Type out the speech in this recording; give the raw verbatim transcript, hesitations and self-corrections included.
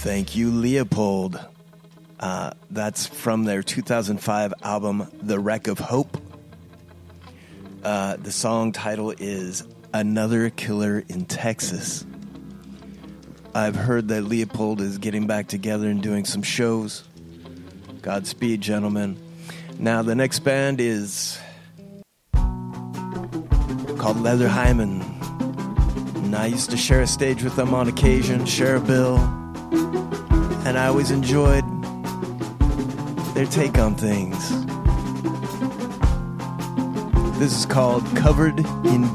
Thank you, Leopold. Uh, that's from their two thousand five album, The Wreck of Hope. Uh, the song title is Another Killer in Texas. I've heard that Leopold is getting back together and doing some shows. Godspeed, gentlemen. Now, the next band is called Leather Hyman. And I used to share a stage with them on occasion, share a bill. And I always enjoyed their take on things. This is called Covered in